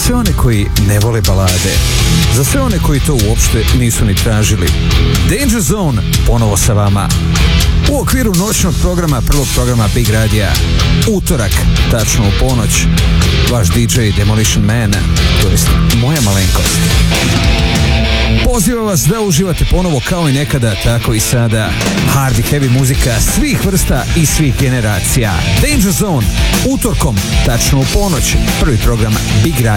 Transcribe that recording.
sve one koji ne vole balade, za sve one koji to uopšte nisu ni tražili. Danger Zone ponovo sa vama u okviru noćnog programa, prvog programa Big Radija. Utorak, tačno u ponoć, vaš DJ Demolition Man, to jest moja malenkost. Pozivam vas da uživate ponovo kao i nekada, tako i sada. Hard i heavy muzika svih vrsta i svih generacija. Danger Zone, utorkom, tačno u ponoć, prvi program Big Radio.